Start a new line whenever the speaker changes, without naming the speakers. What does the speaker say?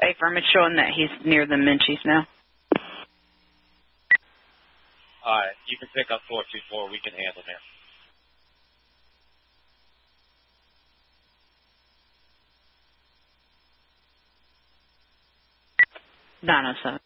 firm. It's showing that he's near the Minchies now.
All right, you can pick up 424. We can handle him.
$907.